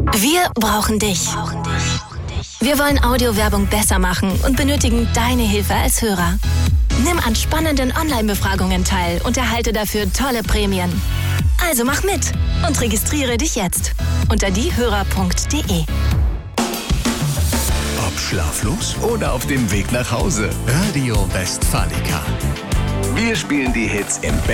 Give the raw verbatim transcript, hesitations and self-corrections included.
Wir brauchen dich. Wir wollen Audiowerbung besser machen und benötigen deine Hilfe als Hörer. Nimm an spannenden Online-Befragungen teil und erhalte dafür tolle Prämien. Also mach mit und registriere dich jetzt unter diehörer punkt de. Ob schlaflos oder auf dem Weg nach Hause. Radio Westfalica. Wir spielen die Hits im